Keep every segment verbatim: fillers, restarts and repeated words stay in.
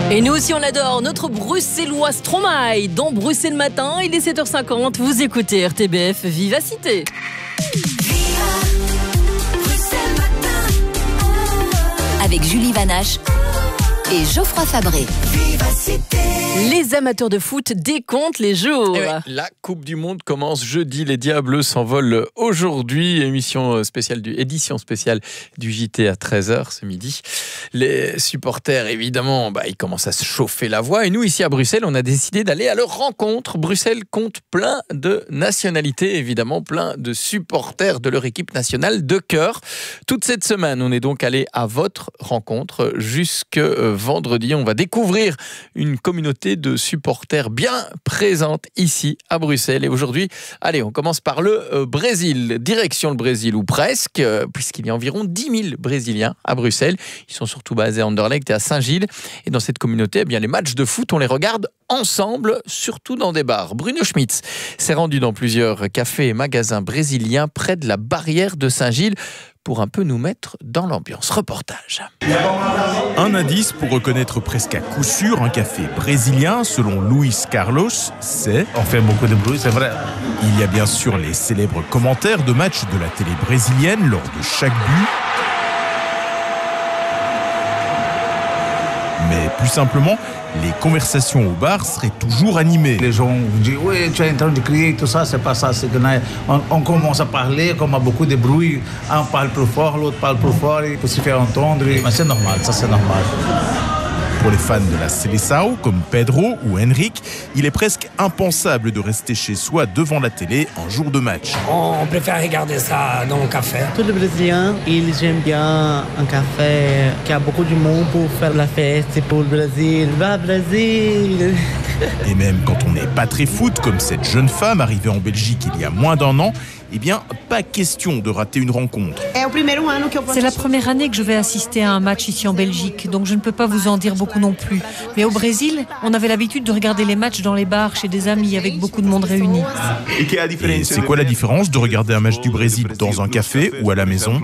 Et nous aussi on l'adore, notre bruxellois Stromae dans Bruxelles Matin, il est sept heures cinquante, vous écoutez R T B F Vivacité. Avec Julie Vanache et Geoffroy Fabré. Vivacité. Les amateurs de foot décomptent les jours. Ouais, la Coupe du Monde commence jeudi. Les Diables s'envolent aujourd'hui. Émission spéciale du, édition spéciale du J T à treize heures ce midi. Les supporters, évidemment, bah, ils commencent à se chauffer la voix. Et nous, ici à Bruxelles, on a décidé d'aller à leur rencontre. Bruxelles compte plein de nationalités, évidemment, plein de supporters de leur équipe nationale de cœur. Toute cette semaine, on est donc allé à votre rencontre jusque vendredi. On va découvrir une communauté de supporters bien présente ici à Bruxelles. Et aujourd'hui, allez, on commence par le euh, Brésil. Direction le Brésil, ou presque, euh, puisqu'il y a environ dix mille Brésiliens à Bruxelles. Ils sont surtout basés à Anderlecht et à Saint-Gilles. Et dans cette communauté, eh bien, les matchs de foot, on les regarde ensemble, surtout dans des bars. Bruno Schmitz s'est rendu dans plusieurs cafés et magasins brésiliens près de la barrière de Saint-Gilles pour un peu nous mettre dans l'ambiance. Reportage. Un indice pour reconnaître presque à coup sûr un café brésilien, selon Luis Carlos, c'est... On fait beaucoup de bruit, c'est vrai. Il y a bien sûr les célèbres commentaires de matchs de la télé brésilienne lors de chaque but. Mais plus simplement, les conversations au bar seraient toujours animées. Les gens disent « Oui, tu es en train de crier, tout ça, c'est pas ça. C'est que on, on commence à parler, comme il y a beaucoup de bruit. Un parle plus fort, l'autre parle plus fort, il peut se faire entendre. Mais c'est normal, ça c'est normal. » Pour les fans de la Seleção, comme Pedro ou Henrique, il est presque impensable de rester chez soi devant la télé un jour de match. On préfère regarder ça dans le café. Tous les Brésiliens, ils aiment bien un café qui a beaucoup de monde pour faire la fête pour le Brésil. Va Brésil! Et même quand on n'est pas très foot, comme cette jeune femme arrivée en Belgique il y a moins d'un an, eh bien, pas question de rater une rencontre. C'est la première année que je vais assister à un match ici en Belgique, donc je ne peux pas vous en dire beaucoup non plus. Mais au Brésil, on avait l'habitude de regarder les matchs dans les bars chez des amis avec beaucoup de monde réuni. Et c'est quoi la différence de regarder un match du Brésil dans un café ou à la maison?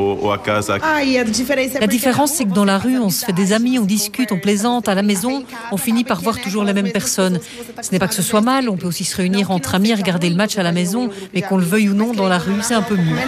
La différence, c'est que dans la rue, on se fait des amis, on discute, on plaisante. À la maison, on finit par voir toujours la même personne. Ce n'est pas que ce soit mal, on peut aussi se réunir entre amis et regarder le match à la maison, mais qu'on le veuille ou non, dans la rue, c'est un peu mieux.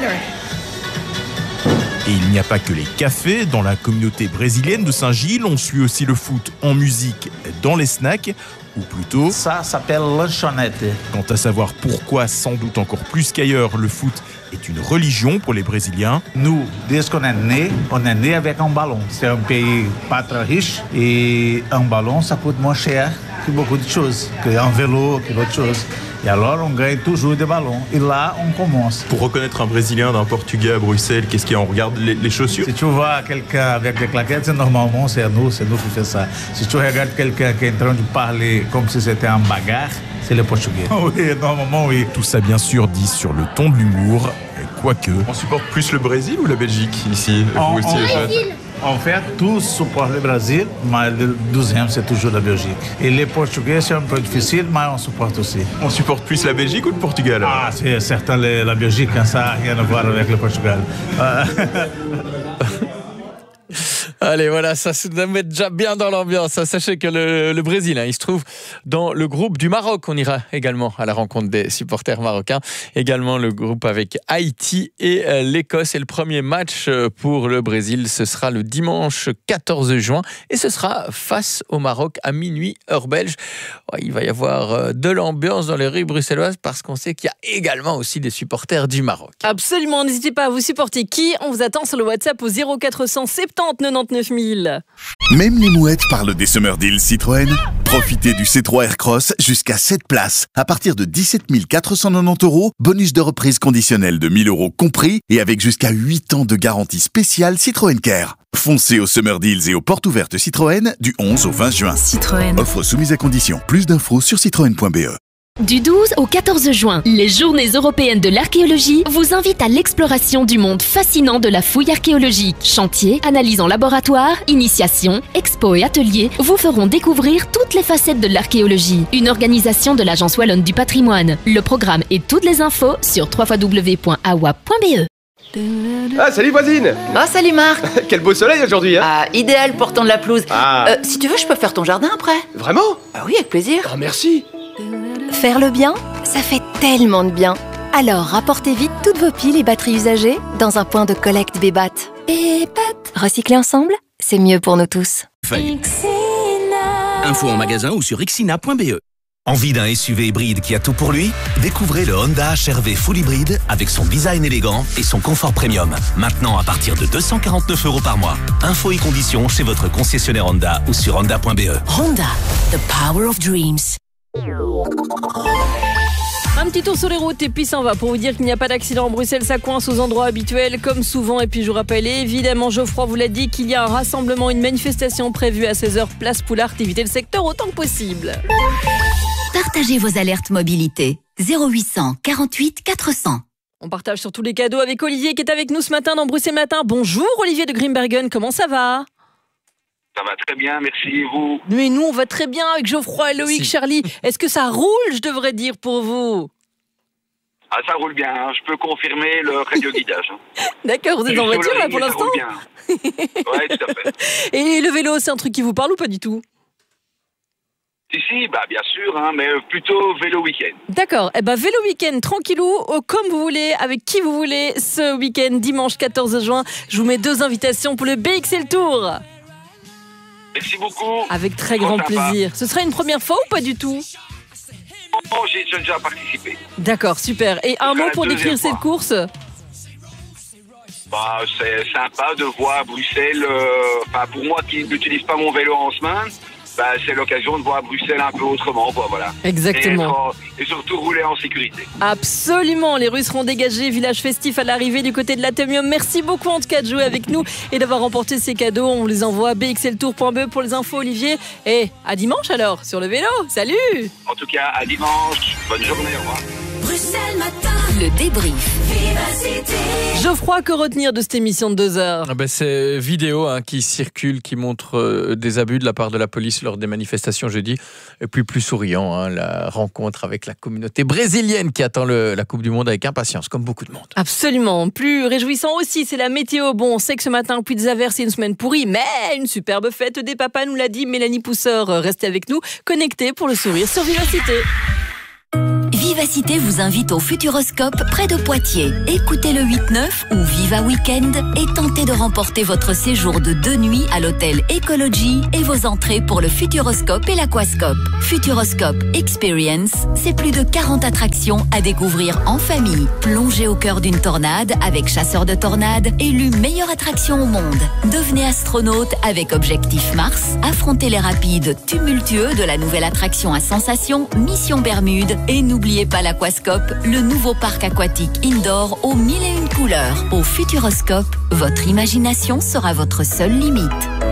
Et il n'y a pas que les cafés. Dans la communauté brésilienne de Saint-Gilles, on suit aussi le foot en musique dans les snacks, ou plutôt... Ça s'appelle lanchonette. Quant à savoir pourquoi, sans doute encore plus qu'ailleurs, le foot est une religion pour les Brésiliens. Nous, dès qu'on est né, on est né avec un ballon. C'est un pays pas très riche et un ballon, ça coûte moins cher que beaucoup de choses, qu'un vélo, que d'autres choses. Et alors, on gagne toujours des ballons. Et là, on commence. Pour reconnaître un Brésilien d'un Portugais à Bruxelles, qu'est-ce qu'il y a? On regarde les, les chaussures? Si tu vois quelqu'un avec des claquettes, c'est normalement, c'est nous, c'est nous qui faisons ça. Si tu regardes quelqu'un qui est en train de parler comme si c'était un bagarre, c'est le Portugais. Oui, normalement, oui. Tout ça, bien sûr, dit sur le ton de l'humour, quoique... On supporte plus le Brésil ou la Belgique, ici? En, vous, en, en fait, tous supportent le Brésil, mais le douzième, c'est toujours la Belgique. Et les Portugais, c'est un peu difficile, mais on supporte aussi. On supporte plus la Belgique ou le Portugal? Ah, c'est certain, la Belgique, hein, ça n'a rien à voir avec le Portugal. Allez, voilà, ça se met déjà bien dans l'ambiance. Sachez que le, le Brésil, hein, il se trouve dans le groupe du Maroc. On ira également à la rencontre des supporters marocains. Également le groupe avec Haïti et euh, l'Écosse. Et le premier match pour le Brésil, ce sera le dimanche quatorze juin. Et ce sera face au Maroc à minuit, heure belge. Ouais, il va y avoir euh, de l'ambiance dans les rues bruxelloises parce qu'on sait qu'il y a également aussi des supporters du Maroc. Absolument, n'hésitez pas à vous supporter qui. On vous attend sur le WhatsApp au zéro quatre cent soixante-dix quatre-vingt-dix-neuf mille. Même les mouettes parlent des Summer Deals Citroën. Profitez du C trois Aircross jusqu'à sept places à partir de dix-sept mille quatre cent quatre-vingt-dix euros, bonus de reprise conditionnel de mille euros compris et avec jusqu'à huit ans de garantie spéciale Citroën Care. Foncez aux Summer Deals et aux portes ouvertes Citroën du onze au vingt juin. Citroën. Offre soumise à condition. Plus d'infos sur citroën point b e. Du douze au quatorze juin, les Journées européennes de l'archéologie vous invitent à l'exploration du monde fascinant de la fouille archéologique. Chantiers, analyses en laboratoire, initiations, expos et ateliers vous feront découvrir toutes les facettes de l'archéologie. Une organisation de l'Agence Wallonne du patrimoine. Le programme et toutes les infos sur w w w point a w a p point b e. Ah, salut voisine. Oh, salut Marc. Quel beau soleil aujourd'hui, hein. Ah, idéal pour tendre la pelouse. Ah. Euh, si tu veux, je peux faire ton jardin après. Vraiment? Ah oui, avec plaisir. Oh, merci. Faire le bien, ça fait tellement de bien. Alors, rapportez vite toutes vos piles et batteries usagées dans un point de collecte Bébat. Bébat. Recycler ensemble, c'est mieux pour nous tous. Info en magasin ou sur ixina point b e. Envie d'un S U V hybride qui a tout pour lui? Découvrez le Honda H R V Full Hybride avec son design élégant et son confort premium. Maintenant à partir de deux cent quarante-neuf euros par mois. Infos et conditions chez votre concessionnaire Honda ou sur honda point b e. Honda, the power of dreams. Un petit tour sur les routes et puis ça en va pour vous dire qu'il n'y a pas d'accident en Bruxelles, ça coince aux endroits habituels comme souvent. Et puis je vous rappelle évidemment, Geoffroy vous l'a dit, qu'il y a un rassemblement, une manifestation prévue à seize heures place Poulart. Évitez le secteur autant que possible. Partagez vos alertes mobilité. zéro huit cent quarante-huit quatre cents. On partage sur tous les cadeaux avec Olivier qui est avec nous ce matin dans Bruxelles Matin. Bonjour Olivier de Grimbergen, comment ça va? Ça va très bien, merci, et vous? Mais nous, on va très bien avec Geoffroy, Loïc, si. Charlie. Est-ce que ça roule, je devrais dire, pour vous? Ah, ça roule bien, hein. Je peux confirmer le radio-guidage. Hein. D'accord, vous êtes en voiture, là, pour l'instant? Oui, tout à fait. Et le vélo, c'est un truc qui vous parle ou pas du tout? Si, si, bah, bien sûr, hein, mais plutôt vélo week-end. D'accord, eh ben, vélo week-end, tranquillou, comme vous voulez, avec qui vous voulez, ce week-end, dimanche quatorze juin. Je vous mets deux invitations pour le B X L Tour. Merci beaucoup. Avec très grand plaisir. Ce sera une première fois ou pas du tout? Oh, j'ai déjà participé. D'accord, super. Et un mot pour décrire cette course? Bah, c'est sympa de voir Bruxelles. Enfin, euh, pour moi qui n'utilise pas mon vélo en semaine, bah, c'est l'occasion de voir Bruxelles un peu autrement, quoi, voilà. Exactement. Et, être, et surtout rouler en sécurité. Absolument. Les rues seront dégagées. Village festif à l'arrivée du côté de l'Atomium. Merci beaucoup en tout cas de jouer avec nous et d'avoir remporté ces cadeaux. On les envoie à b x l tour point b e pour les infos, Olivier. Et à dimanche alors, sur le vélo. Salut. En tout cas, à dimanche. Bonne journée. Au revoir. Bruxelles Matin. Le débrief. Geoffroy, que retenir de cette émission de deux heures? Ah ben c'est vidéo hein, qui circule, qui montre euh, des abus de la part de la police lors des manifestations jeudi. Et puis plus souriant, hein, la rencontre avec la communauté brésilienne qui attend le, la Coupe du Monde avec impatience, comme beaucoup de monde. Absolument. Plus réjouissant aussi, c'est la météo. Bon, on sait que ce matin, plus des averses et une semaine pourrie, mais une superbe fête des papas, nous l'a dit Mélanie Pousseur. Restez avec nous, connectés pour le sourire sur Vivacité. Vivacité vous invite au Futuroscope près de Poitiers. Écoutez le huit neuf ou Viva Weekend et tentez de remporter votre séjour de deux nuits à l'hôtel Ecology et vos entrées pour le Futuroscope et l'Aquascope. Futuroscope Experience, c'est plus de quarante attractions à découvrir en famille. Plongez au cœur d'une tornade avec Chasseur de tornades, élu meilleure attraction au monde. Devenez astronaute avec Objectif Mars. Affrontez les rapides tumultueux de la nouvelle attraction à sensations Mission Bermude. Et n'oubliez pas l'Aquascope, le nouveau parc aquatique indoor aux mille et une couleurs. Au Futuroscope, votre imagination sera votre seule limite.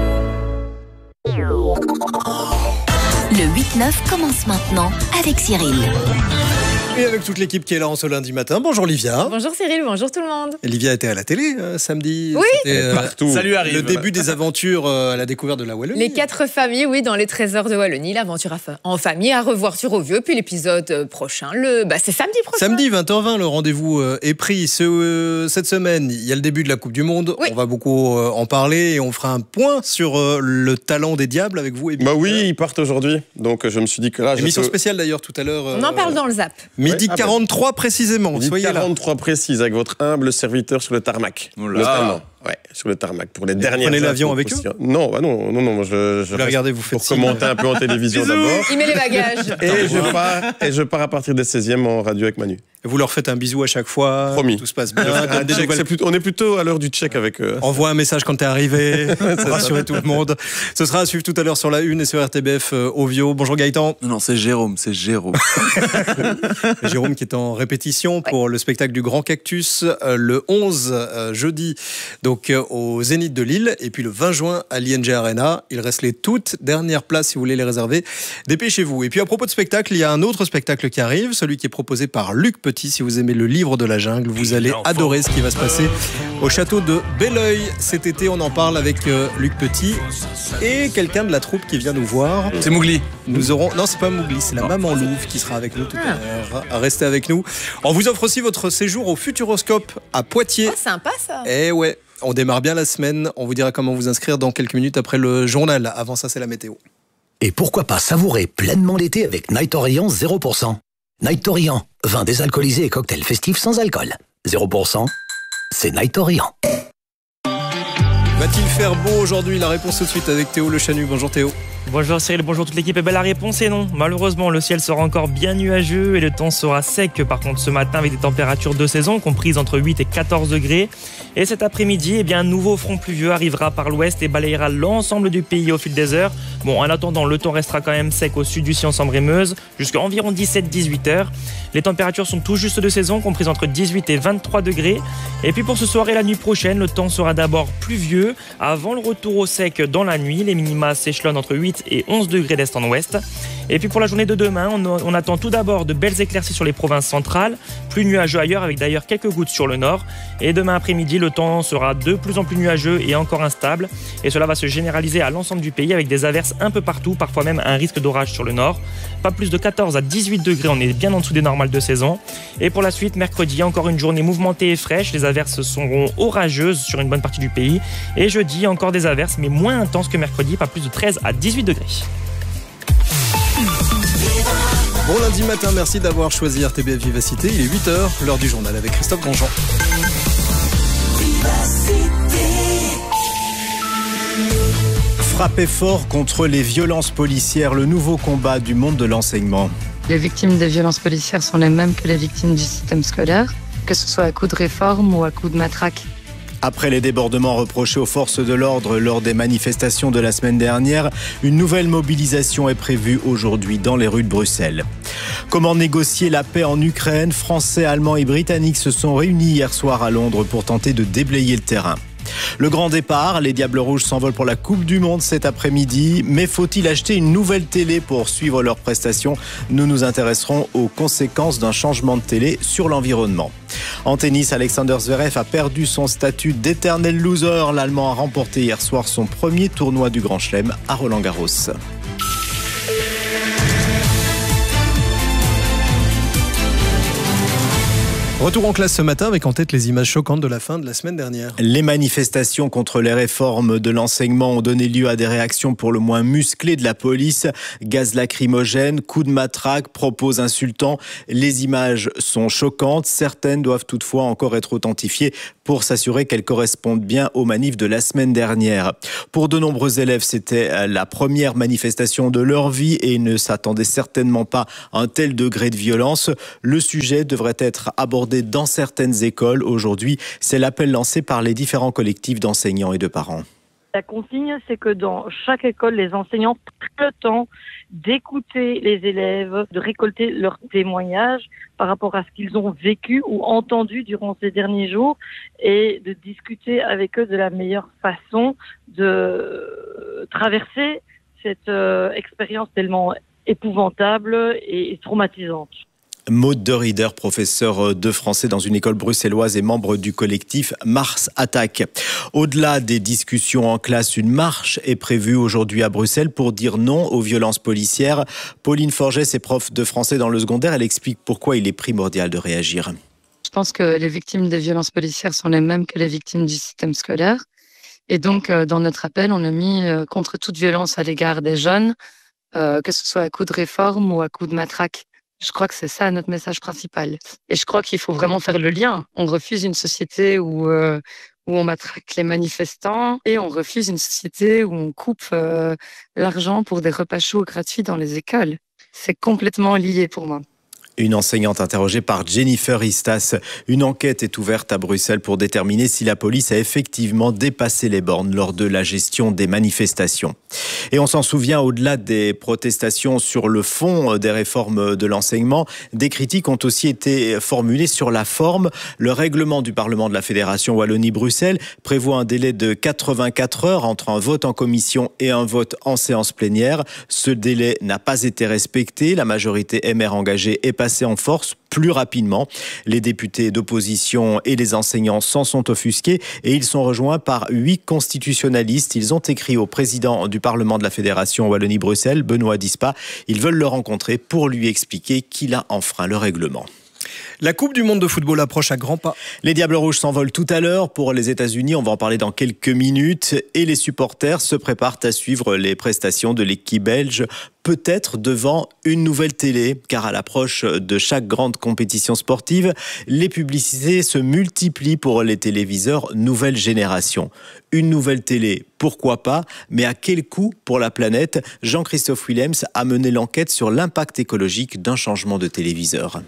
Le huit neuf commence maintenant avec Cyril. Et avec toute l'équipe qui est là en ce lundi matin. Bonjour Olivia. Bonjour Cyril, bonjour tout le monde. Olivia était à la télé euh, samedi. Oui. C'était, euh, partout. Salut arrive. Le début des aventures euh, à la découverte de la Wallonie. Les quatre familles, oui, dans les trésors de Wallonie, l'aventure en famille à revoir sur Ovieux. Puis l'épisode prochain, le, bah, c'est samedi prochain. Samedi vingt heures vingt, le rendez-vous euh, est pris. Ce, euh, cette semaine, il y a le début de la Coupe du Monde. Oui. On va beaucoup euh, en parler et on fera un point sur euh, le talent des Diables avec vous. Et bah oui, ils partent aujourd'hui. Donc je me suis dit que là... Émission peux... spéciale d'ailleurs tout à l'heure. Euh, on en parle dans le Zap. Midi ouais, ah quarante-trois. Précisément, midi soyez quarante-trois là. Précise avec votre humble serviteur sur le tarmac. Notamment, ouais, sur le tarmac pour les dernières. Prenez l'avion avec eux? Non, bah non, non, non. Je, je vous regardez, vous faites pour commenter un peu en télévision d'abord. Il met les bagages. Et je pars, et je pars à partir des seizièmes en radio avec Manu. Et vous leur faites un bisou à chaque fois. Promis. Tout se passe bien. Un des check, plutôt, on est plutôt à l'heure du check avec eux. Envoie un message quand t'es arrivé. Rassurez tout le monde. Ce sera à suivre tout à l'heure sur la une et sur R T B F euh, Ovio. Bonjour Gaëtan. Non, c'est Jérôme, c'est Jérôme. Jérôme qui est en répétition pour ouais. le spectacle du Grand Cactus euh, le onze euh, jeudi. Donc donc au Zénith de Lille et puis le vingt juin à l'I N G Arena. Il reste les toutes dernières places si vous voulez les réserver. Dépêchez-vous. Et puis à propos de spectacle, il y a un autre spectacle qui arrive, celui qui est proposé par Luc Petit. Si vous aimez le livre de la jungle, vous allez adorer ce qui va se passer au château de Belleuil cet été. On en parle avec euh, Luc Petit et quelqu'un de la troupe qui vient nous voir. C'est Mowgli. Nous aurons, non, c'est pas Mowgli, c'est la Non. maman Louve qui sera avec nous tout à l'heure. Restez avec nous. On vous offre aussi votre séjour au Futuroscope à Poitiers. Oh, sympa ça. Eh ouais, on démarre bien la semaine. On vous dira comment vous inscrire dans quelques minutes après le journal. Avant ça, c'est la météo. Et pourquoi pas savourer pleinement l'été avec Night Orient zéro pour cent. Night Orient, vin désalcoolisé et cocktail festif sans alcool. zéro pour cent, c'est Night Orient. Va-t-il faire beau aujourd'hui? La réponse tout de suite avec Théo Le Chanu. Bonjour Théo. Bonjour Cyril, bonjour toute l'équipe. Et ben la réponse est non. Malheureusement, le ciel sera encore bien nuageux et le temps sera sec par contre ce matin avec des températures de saison comprises entre huit et quatorze degrés. Et cet après-midi, eh bien, un nouveau front pluvieux arrivera par l'ouest et balayera l'ensemble du pays au fil des heures. Bon, en attendant, le temps restera quand même sec au sud du Sion-Sambre et Meuse jusqu'à environ dix-sept à dix-huit heures. Les températures sont tout juste de saison, comprises entre dix-huit et vingt-trois degrés. Et puis pour ce soir et la nuit prochaine, le temps sera d'abord pluvieux avant le retour au sec dans la nuit. Les minima s'échelonnent entre huit et onze degrés d'est en ouest. Et puis pour la journée de demain, on, on attend tout d'abord de belles éclaircies sur les provinces centrales, plus nuageux ailleurs avec d'ailleurs quelques gouttes sur le nord. Et demain après-midi, le temps sera de plus en plus nuageux et encore instable. Et cela va se généraliser à l'ensemble du pays avec des averses un peu partout, parfois même un risque d'orage sur le nord. Pas plus de quatorze à dix-huit degrés, on est bien en dessous des normales de saison. Et pour la suite, mercredi, encore une journée mouvementée et fraîche. Les averses seront orageuses sur une bonne partie du pays. Et jeudi, encore des averses, mais moins intenses que mercredi, pas plus de treize à dix-huit degrés. Bon lundi matin, merci d'avoir choisi R T B F Vivacité. Il est huit heures, l'heure du journal avec Christophe Grandjean. Frapper fort contre les violences policières, le nouveau combat du monde de l'enseignement. Les victimes des violences policières sont les mêmes que les victimes du système scolaire, que ce soit à coup de réforme ou à coup de matraque. Après les débordements reprochés aux forces de l'ordre lors des manifestations de la semaine dernière, une nouvelle mobilisation est prévue aujourd'hui dans les rues de Bruxelles. Comment négocier la paix en Ukraine? Français, Allemands et Britanniques se sont réunis hier soir à Londres pour tenter de déblayer le terrain. Le grand départ, les Diables Rouges s'envolent pour la Coupe du Monde cet après-midi. Mais faut-il acheter une nouvelle télé pour suivre leurs prestations? Nous nous intéresserons aux conséquences d'un changement de télé sur l'environnement. En tennis, Alexander Zverev a perdu son statut d'éternel loser. L'Allemand a remporté hier soir son premier tournoi du Grand Chelem à Roland-Garros. Retour en classe ce matin avec en tête les images choquantes de la fin de la semaine dernière. Les manifestations contre les réformes de l'enseignement ont donné lieu à des réactions pour le moins musclées de la police. Gaz lacrymogène, coups de matraque, propos insultants. Les images sont choquantes. Certaines doivent toutefois encore être authentifiées pour s'assurer qu'elles correspondent bien aux manifs de la semaine dernière. Pour de nombreux élèves, c'était la première manifestation de leur vie et ils ne s'attendaient certainement pas à un tel degré de violence. Le sujet devrait être abordé dans certaines écoles. Aujourd'hui, c'est l'appel lancé par les différents collectifs d'enseignants et de parents. La consigne, c'est que dans chaque école, les enseignants prennent le temps d'écouter les élèves, de récolter leurs témoignages par rapport à ce qu'ils ont vécu ou entendu durant ces derniers jours et de discuter avec eux de la meilleure façon de traverser cette euh, expérience tellement épouvantable et traumatisante. Maud de Rieder, professeur de français dans une école bruxelloise et membre du collectif Mars Attaque. Au-delà des discussions en classe, une marche est prévue aujourd'hui à Bruxelles pour dire non aux violences policières. Pauline Forget est prof de français dans le secondaire. Elle explique pourquoi il est primordial de réagir. Je pense que les victimes des violences policières sont les mêmes que les victimes du système scolaire. Et donc, dans notre appel, on a mis contre toute violence à l'égard des jeunes, que ce soit à coup de réforme ou à coup de matraque. Je crois que c'est ça notre message principal. Et je crois qu'il faut vraiment faire le lien. On refuse une société où, euh, où on matraque les manifestants et on refuse une société où on coupe euh, l'argent pour des repas chauds gratuits dans les écoles. C'est complètement lié pour moi. Une enseignante interrogée par Jennifer Istas. Une enquête est ouverte à Bruxelles pour déterminer si la police a effectivement dépassé les bornes lors de la gestion des manifestations. Et on s'en souvient, au-delà des protestations sur le fond des réformes de l'enseignement, des critiques ont aussi été formulées sur la forme. Le règlement du Parlement de la Fédération Wallonie-Bruxelles prévoit un délai de quatre-vingt-quatre heures entre un vote en commission et un vote en séance plénière. Ce délai n'a pas été respecté. La majorité M R engagée est passée en force plus rapidement. Les députés d'opposition et les enseignants s'en sont offusqués et ils sont rejoints par huit constitutionnalistes. Ils ont écrit au président du Parlement de la Fédération Wallonie-Bruxelles, Benoît Dispa. Ils veulent le rencontrer pour lui expliquer qu'il a enfreint le règlement. La Coupe du monde de football approche à grands pas. Les Diables Rouges s'envolent tout à l'heure pour les États-Unis. On va en parler dans quelques minutes. Et les supporters se préparent à suivre les prestations de l'équipe belge, peut-être devant une nouvelle télé. Car à l'approche de chaque grande compétition sportive, les publicités se multiplient pour les téléviseurs nouvelle génération. Une nouvelle télé, pourquoi pas, mais à quel coût pour la planète ? Jean-Christophe Willems a mené l'enquête sur l'impact écologique d'un changement de téléviseur.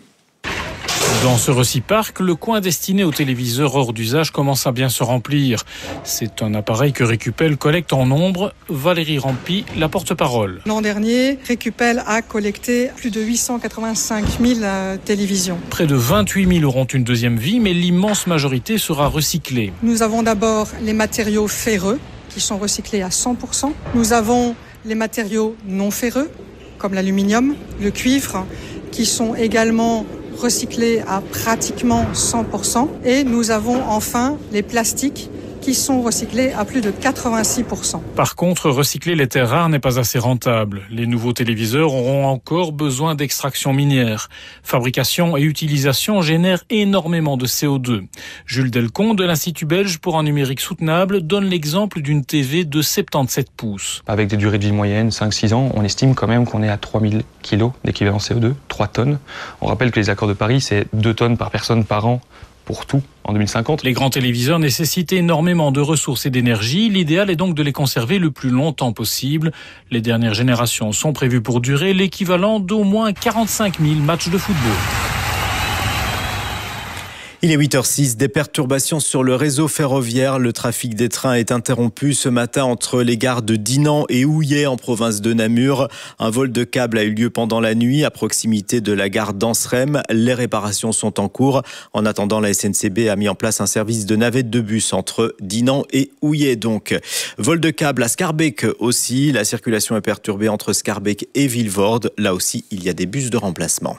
Dans ce Reciparc, le coin destiné aux téléviseurs hors d'usage commence à bien se remplir. C'est un appareil que Récupel collecte en nombre. Valérie Rampy, la porte-parole. L'an dernier, Récupel a collecté plus de huit cent quatre-vingt-cinq mille euh, télévisions. Près de vingt-huit mille auront une deuxième vie, mais l'immense majorité sera recyclée. Nous avons d'abord les matériaux ferreux qui sont recyclés à cent pour cent. Nous avons les matériaux non ferreux, comme l'aluminium, le cuivre, qui sont également recyclés à pratiquement cent pour cent. Et nous avons enfin les plastiques qui sont recyclés à plus de quatre-vingt-six pour cent. Par contre, recycler les terres rares n'est pas assez rentable. Les nouveaux téléviseurs auront encore besoin d'extraction minière. Fabrication et utilisation génèrent énormément de C O deux. Jules Delcon de l'Institut belge pour un numérique soutenable donne l'exemple d'une T V de soixante-dix-sept pouces. Avec des durées de vie moyennes, cinq six ans, on estime quand même qu'on est à trois mille kilos d'équivalent C O deux, trois tonnes. On rappelle que les accords de Paris, c'est deux tonnes par personne par an pour tout en deux mille cinquante. Les grands téléviseurs nécessitent énormément de ressources et d'énergie. L'idéal est donc de les conserver le plus longtemps possible. Les dernières générations sont prévues pour durer l'équivalent d'au moins quarante-cinq mille matchs de football. Il est huit heures six, des perturbations sur le réseau ferroviaire. Le trafic des trains est interrompu ce matin entre les gares de Dinan et Houillet en province de Namur. Un vol de câble a eu lieu pendant la nuit à proximité de la gare d'Anserem. Les réparations sont en cours. En attendant, la S N C B a mis en place un service de navette de bus entre Dinan et Houillet. Donc, vol de câble à Schaerbeek aussi. La circulation est perturbée entre Schaerbeek et Vilvoorde. Là aussi, il y a des bus de remplacement.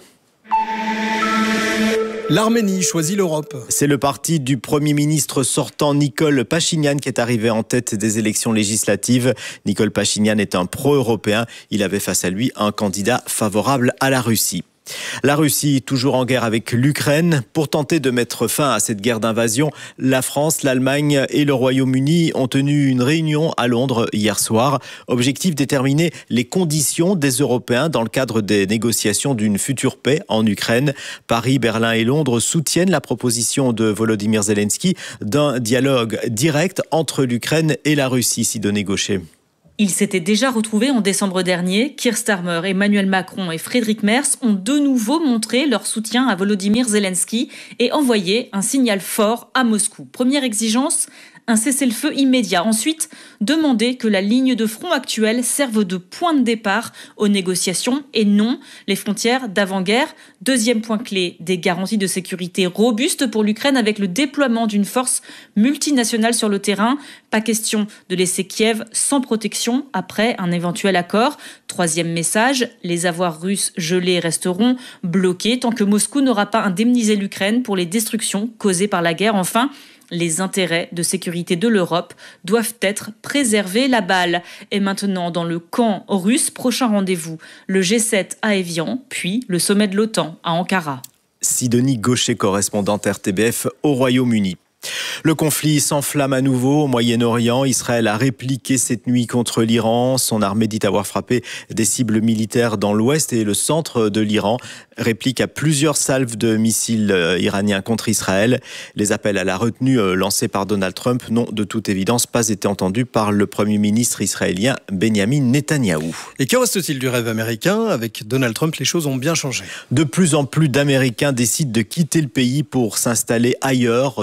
L'Arménie choisit l'Europe. C'est le parti du Premier ministre sortant Nikol Pachinian qui est arrivé en tête des élections législatives. Nikol Pachinian est un pro-européen. Il avait face à lui un candidat favorable à la Russie. La Russie, toujours en guerre avec l'Ukraine. Pour tenter de mettre fin à cette guerre d'invasion, la France, l'Allemagne et le Royaume-Uni ont tenu une réunion à Londres hier soir. Objectif, déterminer les conditions des Européens dans le cadre des négociations d'une future paix en Ukraine. Paris, Berlin et Londres soutiennent la proposition de Volodymyr Zelensky d'un dialogue direct entre l'Ukraine et la Russie, Sidonie Gaucher. Ils s'étaient déjà retrouvés en décembre dernier. Keir Starmer, Emmanuel Macron et Friedrich Merz ont de nouveau montré leur soutien à Volodymyr Zelensky et envoyé un signal fort à Moscou. Première exigence, un cessez-le-feu immédiat. Ensuite, demander que la ligne de front actuelle serve de point de départ aux négociations et non les frontières d'avant-guerre. Deuxième point clé, des garanties de sécurité robustes pour l'Ukraine avec le déploiement d'une force multinationale sur le terrain. Pas question de laisser Kiev sans protection après un éventuel accord. Troisième message, les avoirs russes gelés resteront bloqués tant que Moscou n'aura pas indemnisé l'Ukraine pour les destructions causées par la guerre. Enfin, les intérêts de sécurité de l'Europe doivent être préservés. La balle est maintenant dans le camp russe. Prochain rendez-vous, le G sept à Évian, puis le sommet de l'OTAN à Ankara. Sidonie Gaucher, correspondante R T B F au Royaume-Uni. Le conflit s'enflamme à nouveau au Moyen-Orient. Israël a répliqué cette nuit contre l'Iran. Son armée dit avoir frappé des cibles militaires dans l'ouest et le centre de l'Iran. Réplique à plusieurs salves de missiles iraniens contre Israël. Les appels à la retenue lancés par Donald Trump n'ont de toute évidence pas été entendus par le Premier ministre israélien Benjamin Netanyahou. Et que reste-t-il du rêve américain ? Avec Donald Trump, les choses ont bien changé. De plus en plus d'Américains décident de quitter le pays pour s'installer ailleurs, notamment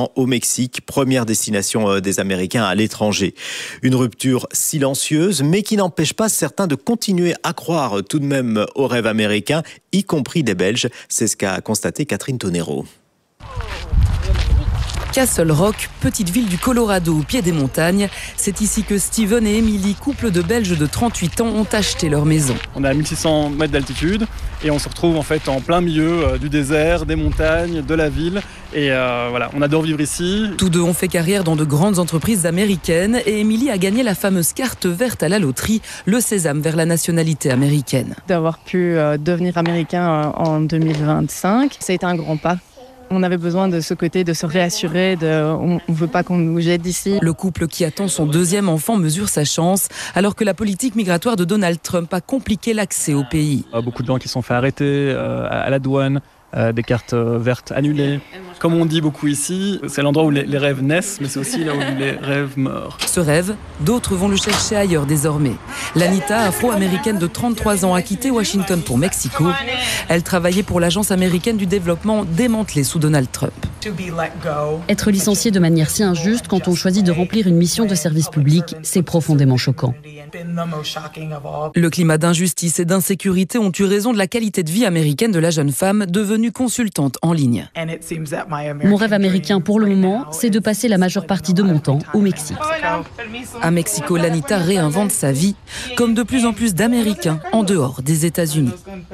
ans au Mexique, première destination des Américains à l'étranger. Une rupture silencieuse, mais qui n'empêche pas certains de continuer à croire tout de même au rêve américain, y compris des Belges. C'est ce qu'a constaté Catherine Tonero. Castle Rock, petite ville du Colorado au pied des montagnes. C'est ici que Steven et Emily, couple de Belges de trente-huit ans, ont acheté leur maison. On est à mille six cents mètres d'altitude et on se retrouve en fait en plein milieu euh, du désert, des montagnes, de la ville. Et euh, voilà, on adore vivre ici. Tous deux ont fait carrière dans de grandes entreprises américaines et Emily a gagné la fameuse carte verte à la loterie, le sésame vers la nationalité américaine. D'avoir pu euh, devenir américain euh, en deux mille vingt-cinq, ça a été un grand pas. On avait besoin de ce côté, de se réassurer, de, on ne veut pas qu'on nous jette d'ici. Le couple qui attend son deuxième enfant mesure sa chance, alors que la politique migratoire de Donald Trump a compliqué l'accès au pays. Beaucoup de gens qui se sont fait arrêter euh, à la douane, euh, des cartes euh, vertes annulées. Comme on dit beaucoup ici, c'est l'endroit où les, les rêves naissent, mais c'est aussi là où les rêves meurent. Ce rêve, d'autres vont le chercher ailleurs désormais. Lanita, afro-américaine de trente-trois ans, a quitté Washington pour Mexico. Elle travaillait pour l'agence américaine du développement démantelée sous Donald Trump. Être licencié de manière si injuste quand on choisit de remplir une mission de service public, c'est profondément choquant. Le climat d'injustice et d'insécurité ont eu raison de la qualité de vie américaine de la jeune femme devenue consultante en ligne. Mon rêve américain pour le moment, c'est de passer la majeure partie de mon temps au Mexique. À Mexico, Lanita réinvente sa vie, comme de plus en plus d'Américains en dehors des États-Unis.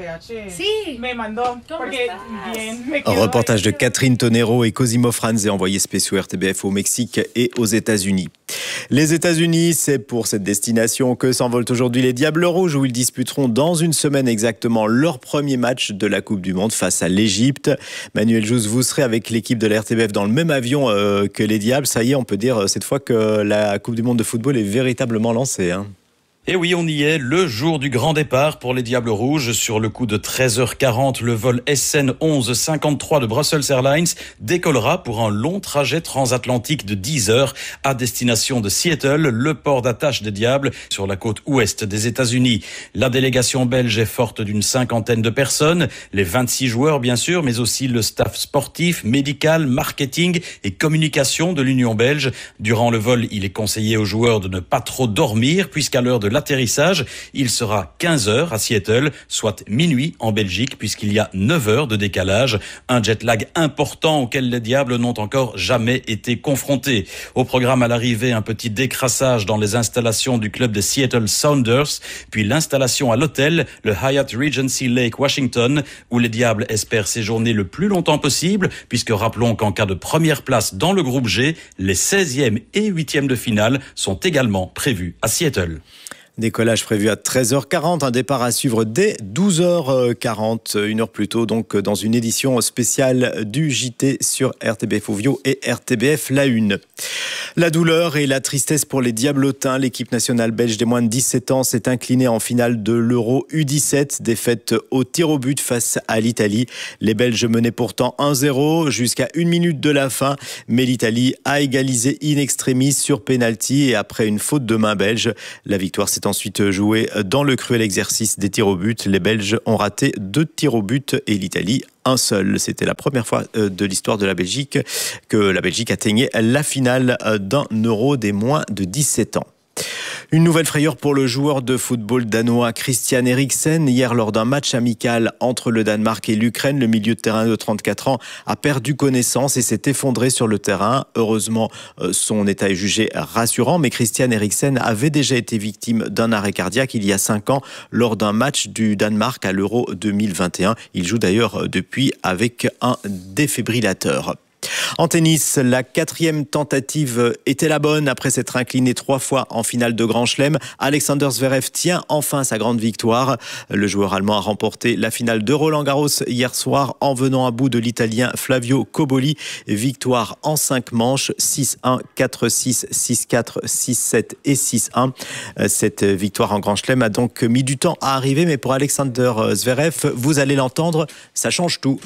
Reportage de Catherine Tonero et Cosimo Franze, envoyés spéciaux R T B F au Mexique et aux États-Unis. Les États-Unis, c'est pour cette destination que s'envolent aujourd'hui les Diables Rouges, où ils disputeront dans une semaine exactement leur premier match de la Coupe du Monde face à l'Égypte. Manuel Jousse, vous serez avec l'équipe de la R T B F dans le même avion euh, que les Diables. Ça y est, on peut dire cette fois que la Coupe du Monde de football est véritablement lancée, hein. Et oui, on y est, le jour du grand départ pour les Diables Rouges. Sur le coup de treize heures quarante, le vol S N onze cinquante-trois de Brussels Airlines décollera pour un long trajet transatlantique de dix heures à destination de Seattle, le port d'attache des Diables sur la côte ouest des États-Unis. La délégation belge est forte d'une cinquantaine de personnes, les vingt-six joueurs bien sûr, mais aussi le staff sportif, médical, marketing et communication de l'Union belge. Durant le vol, il est conseillé aux joueurs de ne pas trop dormir puisqu'à l'heure de l'atterrissage, il sera quinze heures à Seattle, soit minuit en Belgique, puisqu'il y a neuf heures de décalage. Un jet lag important auquel les Diables n'ont encore jamais été confrontés. Au programme à l'arrivée, un petit décrassage dans les installations du club des Seattle Sounders, puis l'installation à l'hôtel, le Hyatt Regency Lake Washington, où les Diables espèrent séjourner le plus longtemps possible, puisque rappelons qu'en cas de première place dans le groupe G, les seizième et huitième de finale sont également prévus à Seattle. Décollage prévu à treize heures quarante, un départ à suivre dès douze heures quarante, une heure plus tôt, donc dans une édition spéciale du J T sur R T B F Ovio et R T B F La Une. La douleur et la tristesse pour les Diablotins. L'équipe nationale belge des moins de dix-sept ans s'est inclinée en finale de l'Euro U dix-sept, défaite au tir au but face à l'Italie. Les Belges menaient pourtant un zéro jusqu'à une minute de la fin, mais l'Italie a égalisé in extremis sur pénalty et après une faute de main belge. La victoire s'est ensuite jouée dans le cruel exercice des tirs au but. Les Belges ont raté deux tirs au but et l'Italie un seul. C'était la première fois de l'histoire de la Belgique que la Belgique atteignait la finale d'un Euro des moins de dix-sept ans. Une nouvelle frayeur pour le joueur de football danois Christian Eriksen. Hier, lors d'un match amical entre le Danemark et l'Ukraine, le milieu de terrain de trente-quatre ans a perdu connaissance et s'est effondré sur le terrain. Heureusement, son état est jugé rassurant, mais Christian Eriksen avait déjà été victime d'un arrêt cardiaque il y a cinq ans lors d'un match du Danemark à l'Euro deux mille vingt et un. Il joue d'ailleurs depuis avec un défibrillateur. En tennis, la quatrième tentative était la bonne. Après s'être incliné trois fois en finale de Grand Chelem, Alexander Zverev tient enfin sa grande victoire. Le joueur allemand a remporté la finale de Roland-Garros hier soir en venant à bout de l'Italien Flavio Cobolli. Victoire en cinq manches, six un, quatre six, six quatre, six sept et six un. Cette victoire en Grand Chelem a donc mis du temps à arriver, mais pour Alexander Zverev, vous allez l'entendre, ça change tout.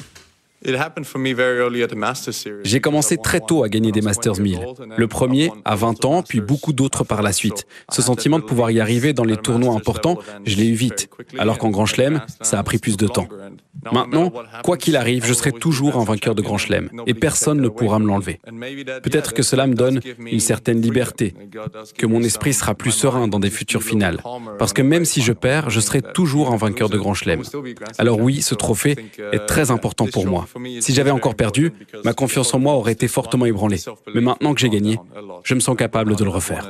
J'ai commencé très tôt à gagner des Masters mille. Le premier à vingt ans, puis beaucoup d'autres par la suite. Ce sentiment de pouvoir y arriver dans les tournois importants, je l'ai eu vite. Alors qu'en Grand Chelem, ça a pris plus de temps. Maintenant, quoi qu'il arrive, je serai toujours un vainqueur de Grand Chelem et personne ne pourra me l'enlever. Peut-être que cela me donne une certaine liberté, que mon esprit sera plus serein dans des futures finales. Parce que même si je perds, je serai toujours un vainqueur de Grand Chelem. Alors oui, ce trophée est très important pour moi. Si j'avais encore perdu, ma confiance en moi aurait été fortement ébranlée. Mais maintenant que j'ai gagné, je me sens capable de le refaire.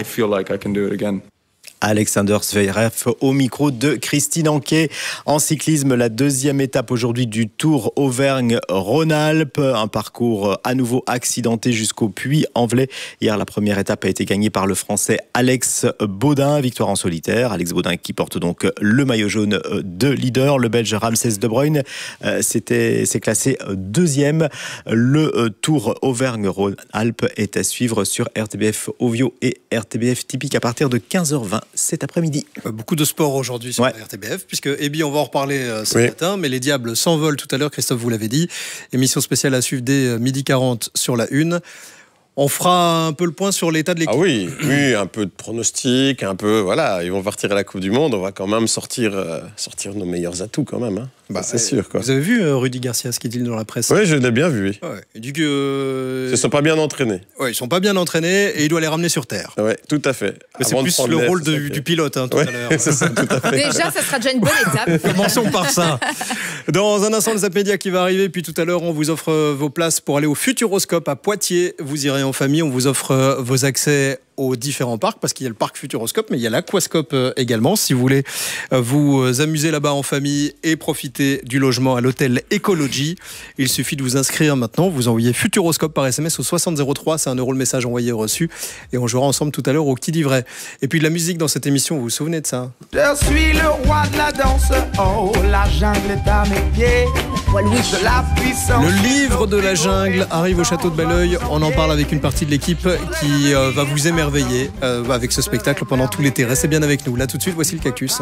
Alexander Zverev au micro de Christine Anquet. En cyclisme, la deuxième étape aujourd'hui du Tour Auvergne-Rhône-Alpes. Un parcours à nouveau accidenté jusqu'au Puy-en-Velay. Hier, la première étape a été gagnée par le Français Alex Baudin. Victoire en solitaire. Alex Baudin qui porte donc le maillot jaune de leader. Le Belge Ramses De Bruyne s'est classé deuxième. Le Tour Auvergne-Rhône-Alpes est à suivre sur R T B F Ovio et R T B F Typique à partir de quinze heures vingt. Cet après-midi. Beaucoup de sport aujourd'hui sur ouais. R T B F, puisque Ebi, on va en reparler euh, ce oui. matin, mais les Diables s'envolent tout à l'heure, Christophe vous l'avez dit. Émission spéciale à suivre dès midi quarante sur la une. On fera un peu le point sur l'état de l'équipe. Ah oui, oui, un peu de pronostic, un peu, voilà, ils vont partir à la Coupe du Monde, on va quand même sortir, euh, sortir nos meilleurs atouts quand même, hein. Bah, c'est sûr, quoi. Vous avez vu euh, Rudy Garcia, ce qu'il dit dans la presse? Oui, je l'ai bien vu, oui. Ouais, il dit que... Euh... Ils ne sont pas bien entraînés. Oui, ils ne sont pas bien entraînés et il doit les ramener sur Terre. Oui, tout à fait. C'est plus le rôle de, du, du pilote, hein, tout ouais, à l'heure. C'est ça, tout à fait. Déjà, ça sera déjà une bonne étape. Commençons par ça. Dans un instant, le Zap Média qui va arriver, puis tout à l'heure, on vous offre vos places pour aller au Futuroscope à Poitiers. Vous irez en famille, on vous offre vos accès aux différents parcs, parce qu'il y a le parc Futuroscope, mais il y a l'Aquascope également. Si vous voulez vous amuser là-bas en famille et profiter du logement à l'hôtel Ecology, il suffit de vous inscrire maintenant. Vous envoyez Futuroscope par S M S au soixante zéro trois, c'est un euro le message envoyé reçu, et on jouera ensemble tout à l'heure au Qui dit vrai. Et puis de la musique dans cette émission, vous vous souvenez de ça? Je suis le roi de la danse, oh, la jungle est à mes pieds. De la puissance. Le livre de la jungle arrive au château de Belleuil. On en parle avec une partie de l'équipe qui euh, va vous émerveiller euh, avec ce spectacle pendant tout l'été. Restez bien avec nous. Là tout de suite, voici le Cactus.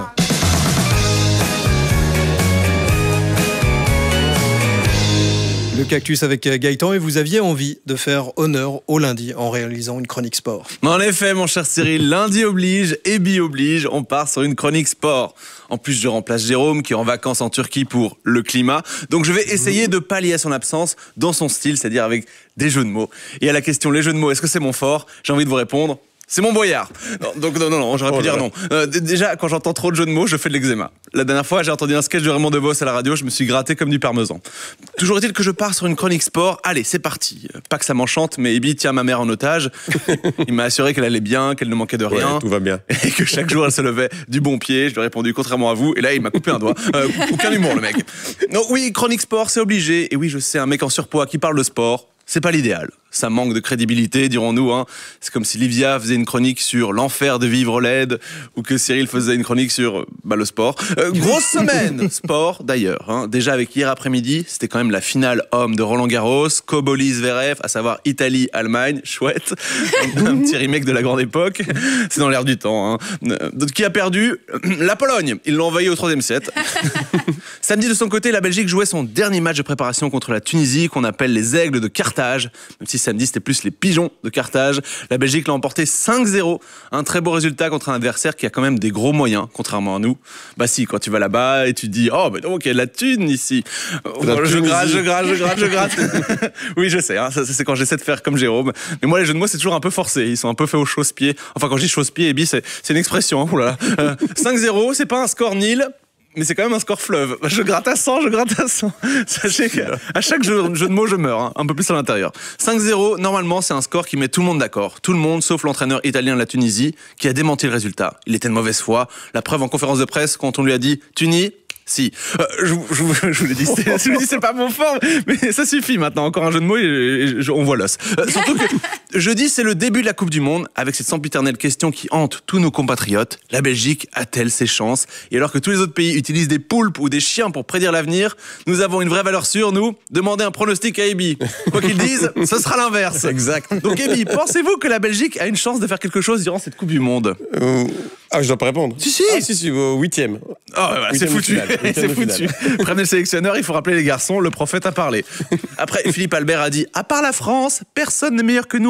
Le Cactus avec Gaëtan, et vous aviez envie de faire honneur au lundi en réalisant une chronique sport. En effet, mon cher Cyril, lundi oblige, Ebi oblige, on part sur une chronique sport. En plus, je remplace Jérôme qui est en vacances en Turquie pour le climat. Donc je vais essayer de pallier à son absence dans son style, c'est-à-dire avec des jeux de mots. Et à la question, les jeux de mots, est-ce que c'est mon fort? J'ai envie de vous répondre. C'est mon boyard. Non, donc non, non, non, j'aurais pu oh dire non. Euh, déjà, quand j'entends trop de jeux de mots, je fais de l'eczéma. La dernière fois, j'ai entendu un sketch de Raymond Devos à la radio, je me suis gratté comme du parmesan. Toujours est-il que je pars sur une chronique sport. Allez, c'est parti. Pas que ça m'enchante, mais Ebi tient ma mère en otage. Il m'a assuré qu'elle allait bien, qu'elle ne manquait de rien. Ouais, tout va bien. Et que chaque jour, elle se levait du bon pied. Je lui ai répondu contrairement à vous. Et là, il m'a coupé un doigt. Euh, aucun humour, le mec. Donc oui, chronique sport, c'est obligé. Et oui, je sais, un mec en surpoids qui parle de sport, c'est pas l'idéal. Ça manque de crédibilité, dirons-nous. Hein. C'est comme si Livia faisait une chronique sur l'enfer de vivre laide, ou que Cyril faisait une chronique sur bah, le sport. Euh, grosse semaine sport, d'ailleurs. Hein. Déjà avec hier après-midi, c'était quand même la finale homme de Roland-Garros, Koboli-Zverev, à savoir Italie-Allemagne, chouette. Un, un petit remake de la grande époque. C'est dans l'air du temps. Hein. Donc, qui a perdu? La Pologne. Ils l'ont envoyé au troisième set. Samedi, de son côté, la Belgique jouait son dernier match de préparation contre la Tunisie, qu'on appelle les Aigles de Carthage. Même si samedi, c'était plus les Pigeons de Carthage. La Belgique l'a emporté cinq zéro. Un très beau résultat contre un adversaire qui a quand même des gros moyens, contrairement à nous. Bah si, quand tu vas là-bas et tu te dis « Oh, mais donc, il y a de la thune ici !» Je gratte, je gratte, je gratte, je gratte. Oui, je sais, hein, ça, c'est quand j'essaie de faire comme Jérôme. Mais moi, les jeux de mots, c'est toujours un peu forcé. Ils sont un peu faits au chausse-pied. Enfin, quand je dis chausse-pied, Ebi, c'est, c'est une expression. Hein, oulala. Euh, cinq zéro, c'est pas un score nil, mais c'est quand même un score fleuve. Je gratte à cent, je gratte à cent. Sachez qu'à chaque jeu, jeu de mots, je meurs, hein, un peu plus à l'intérieur. cinq zéro, normalement, c'est un score qui met tout le monde d'accord. Tout le monde, sauf l'entraîneur italien de la Tunisie, qui a démenti le résultat. Il était de mauvaise foi. La preuve en conférence de presse, quand on lui a dit « Tunis », si, euh, je, je, je vous l'ai dit, c'est, je vous l'ai dit, c'est pas mon fort, mais ça suffit maintenant. Encore un jeu de mots et, et, et on voit l'os. Euh, surtout que jeudi, c'est le début de la Coupe du Monde, avec cette sempiternelle question qui hante tous nos compatriotes. La Belgique a-t-elle ses chances? Et alors que tous les autres pays utilisent des poulpes ou des chiens pour prédire l'avenir, nous avons une vraie valeur sûre, nous. Demandez un pronostic à Ebi. Quoi qu'ils disent, ce sera l'inverse. Exact. Donc Ebi, pensez-vous que la Belgique a une chance de faire quelque chose durant cette Coupe du Monde? euh... Ah, je dois pas répondre. Si, si. Ah, si, si, au huitième. Oh, ouais, c'est foutu. C'est foutu. Prévenez le sélectionneur, il faut rappeler les garçons, le prophète a parlé. Après, Philippe Albert a dit « À part la France, personne n'est meilleur que nous en attaque. »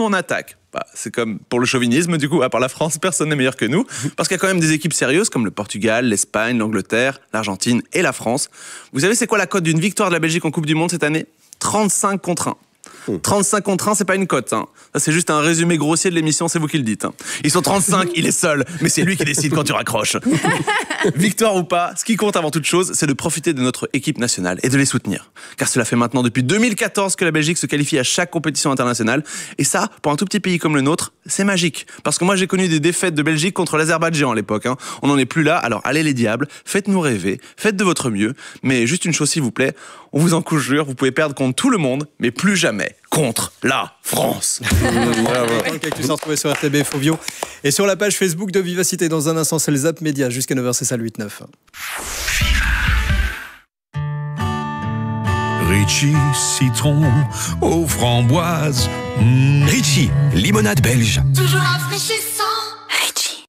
Bah, c'est comme pour le chauvinisme, du coup, à part la France, personne n'est meilleur que nous, parce qu'il y a quand même des équipes sérieuses comme le Portugal, l'Espagne, l'Angleterre, l'Argentine et la France. Vous savez, c'est quoi la cote d'une victoire de la Belgique en Coupe du Monde cette année ? trente-cinq contre un. trente-cinq contre un, c'est pas une cote. Hein. Ça, c'est juste un résumé grossier de l'émission, c'est vous qui le dites. Hein. Ils sont trente-cinq, il est seul, mais c'est lui qui décide quand tu raccroches. Victoire ou pas, ce qui compte avant toute chose, c'est de profiter de notre équipe nationale et de les soutenir. Car cela fait maintenant depuis deux mille quatorze que la Belgique se qualifie à chaque compétition internationale. Et ça, pour un tout petit pays comme le nôtre, c'est magique. Parce que moi, j'ai connu des défaites de Belgique contre l'Azerbaïdjan à l'époque. Hein. On n'en est plus là, alors allez les diables, faites-nous rêver, faites de votre mieux. Mais juste une chose s'il vous plaît, on vous en conjure, vous pouvez perdre contre tout le monde, mais plus jamais contre la France. Tu s'en retrouvé sur R T B F Ovio et sur la page Facebook de Vivacité. Dans un instant, c'est le Zap Média jusqu'à neuf heures, c'est ça le huit neuf. Ritchie, citron aux framboises. Mmh. Ritchie, limonade belge. Toujours rafraîchissant. Ritchie.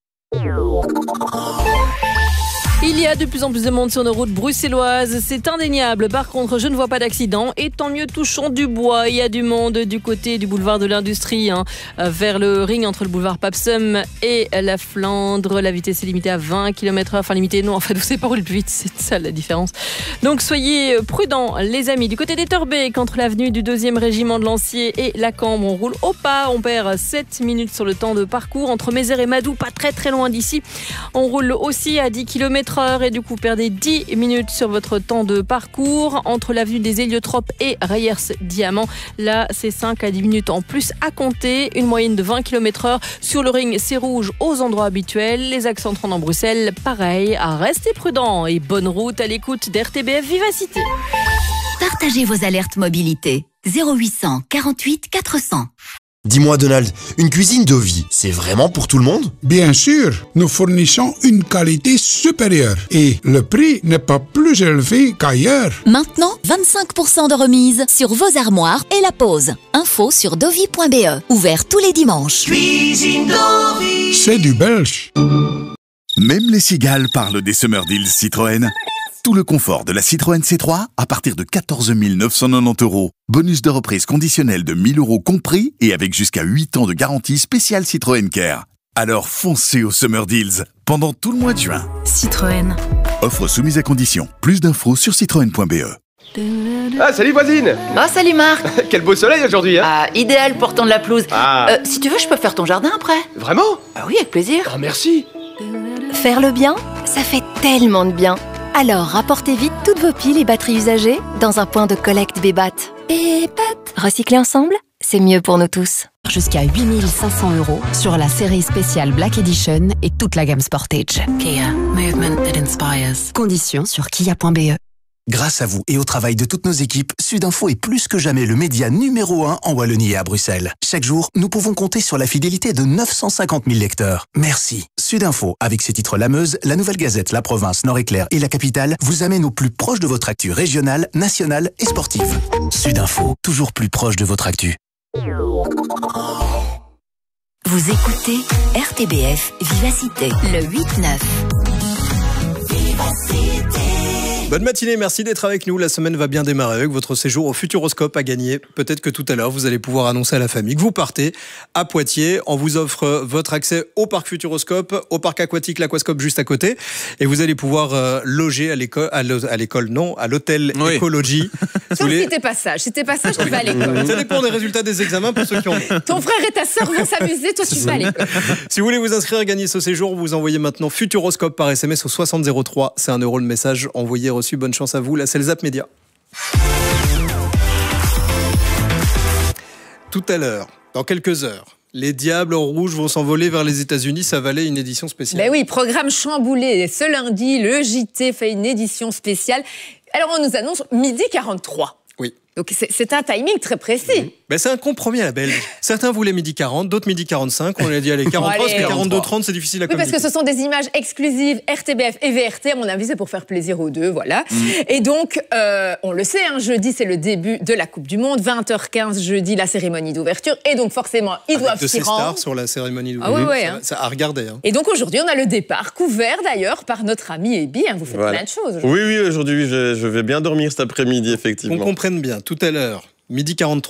Il y a de plus en plus de monde sur nos routes bruxelloises, c'est indéniable. Par contre, je ne vois pas d'accident et tant mieux, touchons du bois. Il y a du monde du côté du boulevard de l'Industrie, hein, vers le ring entre le boulevard Papsum et la Flandre. La vitesse est limitée à vingt kilomètres heure. Enfin, limitée, non, en fait, vous savez pas rouler plus vite, c'est ça la différence. Donc, soyez prudents, les amis. Du côté des Torbeek, entre l'avenue du deuxième régiment de Lanciers et la Cambre, on roule au pas. On perd sept minutes sur le temps de parcours. Entre Mézère et Madou, pas très très loin d'ici, on roule aussi à dix kilomètres heure et du coup perdez dix minutes sur votre temps de parcours. Entre l'avenue des Héliotropes et Reyers-Diamant, là c'est cinq à dix minutes en plus à compter, une moyenne de vingt kilomètres heure. Sur le ring, c'est rouge aux endroits habituels. Les axes entrant dans Bruxelles, pareil, à rester prudent et bonne route à l'écoute d'R T B F Vivacité. Partagez vos alertes mobilité. zéro huit cent quarante-huit quatre cents. Dis-moi Donald, une cuisine Dovi, c'est vraiment pour tout le monde ? Bien sûr, nous fournissons une qualité supérieure et le prix n'est pas plus élevé qu'ailleurs. Maintenant, vingt-cinq pour cent de remise sur vos armoires et la pose. Info sur dovi point b e. Ouvert tous les dimanches. Cuisine Dovi. C'est du belge. Même les cigales parlent des Summer Deals Citroën. Tout le confort de la Citroën C trois à partir de quatorze mille neuf cent quatre-vingt-dix euros. Bonus de reprise conditionnel de mille euros compris et avec jusqu'à huit ans de garantie spéciale Citroën Care. Alors foncez aux Summer Deals pendant tout le mois de juin. Citroën. Offre soumise à condition. Plus d'infos sur citroën point b e. Ah, salut voisine. Oh, salut Marc. Quel beau soleil aujourd'hui, hein. Ah, idéal pour tondre la pelouse. Ah. Euh, si tu veux, je peux faire ton jardin après. Vraiment? Ah oui, avec plaisir. Oh, merci. Faire le bien, ça fait tellement de bien. Alors, rapportez vite toutes vos piles et batteries usagées dans un point de collecte Bébat. Bébat. Recycler ensemble, c'est mieux pour nous tous. Jusqu'à huit mille cinq cents euros sur la série spéciale Black Edition et toute la gamme Sportage. Kia, movement that inspires. Conditions sur kia point b e. Grâce à vous et au travail de toutes nos équipes, Sudinfo est plus que jamais le média numéro un en Wallonie et à Bruxelles. Chaque jour, nous pouvons compter sur la fidélité de neuf cent cinquante mille lecteurs. Merci. Sudinfo, avec ses titres La Meuse, La Nouvelle Gazette, La Province, Nord-Éclair et La Capitale, vous amène au plus proche de votre actu régionale, nationale et sportive. Sudinfo, toujours plus proche de votre actu. Vous écoutez R T B F Vivacité, le huit neuf. Vivacité. Bonne matinée, merci d'être avec nous. La semaine va bien démarrer avec votre séjour au Futuroscope à gagner. Peut-être que tout à l'heure, vous allez pouvoir annoncer à la famille que vous partez à Poitiers. On vous offre votre accès au parc Futuroscope, au parc aquatique l'Aquascope juste à côté. Et vous allez pouvoir euh, loger à l'école, à l'école, non, à l'hôtel oui. Ecology. Sauf si t'es pas sage. Si t'es pas sage, tu vas à l'école. Ça dépend des résultats des examens pour ceux qui ont. Ton frère et ta sœur vont s'amuser, toi tu vas à l'école. Si vous voulez vous inscrire à gagner ce séjour, vous envoyez maintenant Futuroscope par S M S au soixante zéro trois. C'est un euro le message envoyé reçu. Bonne chance à vous. Là, c'est le Zap Média. Tout à l'heure, dans quelques heures, les Diables Rouges vont s'envoler vers les États-Unis. Ça valait une édition spéciale. Ben oui, programme chamboulé. Ce lundi, le J T fait une édition spéciale. Alors, on nous annonce midi quarante-trois. Oui. Donc, c'est un timing très précis. Mmh. Ben, c'est un compromis à la Belge. Certains voulaient midi quarante, d'autres midi quarante-cinq. On a dit, allez, quarante-trois, bon, allez, parce que quarante-deux trente, c'est difficile à communiquer. Oui, parce que ce sont des images exclusives R T B F et V R T. À mon avis, c'est pour faire plaisir aux deux, voilà. Mmh. Et donc, euh, on le sait, hein, jeudi, c'est le début de la Coupe du Monde. vingt heures quinze, jeudi, la cérémonie d'ouverture. Et donc, forcément, ils Avec doivent de s'y ces rendre. stars sur la cérémonie d'ouverture. Ah oui, ouais, ça, hein. ça a regardé. Hein. Et donc, aujourd'hui, on a le départ, couvert d'ailleurs par notre ami Ebi. Hein, vous faites voilà. plein de choses. Oui, oui, aujourd'hui, je, je vais bien dormir cet après-midi, effectivement. Qu'on comprenne bien, tout à l'heure. Midi quarante-trois,